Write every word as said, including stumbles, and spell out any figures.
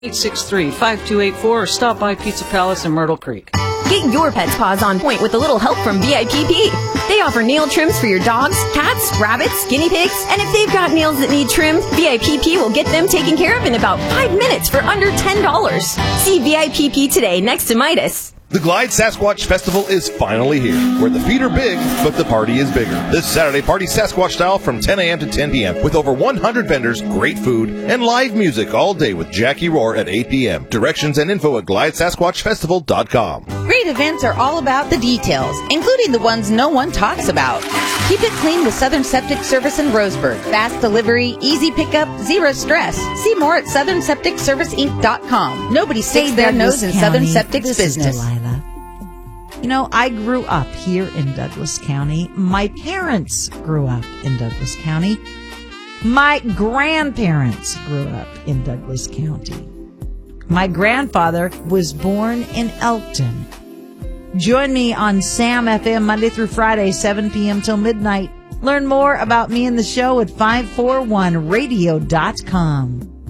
eight six three, five two eight four or stop by Pizza Palace in Myrtle Creek. Get your pet's paws on point with a little help from V I P P. They offer nail trims for your dogs, cats, rabbits, guinea pigs, and if they've got nails that need trimmed, V I P P will get them taken care of in about five minutes for under ten dollars. See V I P P today next to Midas. The Glide Sasquatch Festival is finally here, where the feet are big, but the party is bigger. This Saturday, party Sasquatch style from ten a.m. to ten p.m. with over one hundred vendors, great food, and live music all day with Jackie Rohr at eight p.m. Directions and info at glide sasquatch festival dot com. Great events are all about the details, including the ones no one talks about. Keep it clean with Southern Septic Service in Roseburg. Fast delivery, easy pickup, zero stress. See more at southern septic service inc dot com. Nobody sticks their nose in Southern Septic's business. You know, I grew up here in Douglas County. My parents grew up in Douglas County. My grandparents grew up in Douglas County. My grandfather was born in Elkton. Join me on Sam F M Monday through Friday, seven p.m. till midnight. Learn more about me and the show at five four one radio dot com.